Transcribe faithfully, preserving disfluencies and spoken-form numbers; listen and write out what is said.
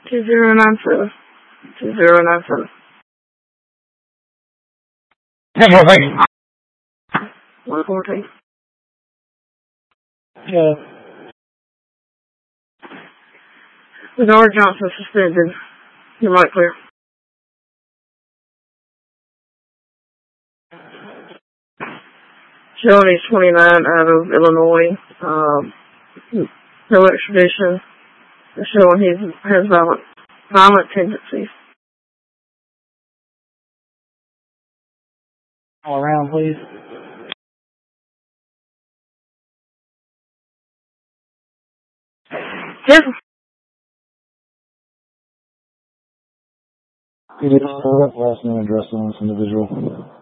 Two zero nine seven. Two zero nine seven. ten fourteen. One fourteen. Yeah. Bernard Johnson suspended. Your mic clear. Johnny's twenty-nine out of Illinois. Um, no extradition. Showing he has violent, violent tendencies. All around, please. Yes. Could you spell that last name and address on this individual?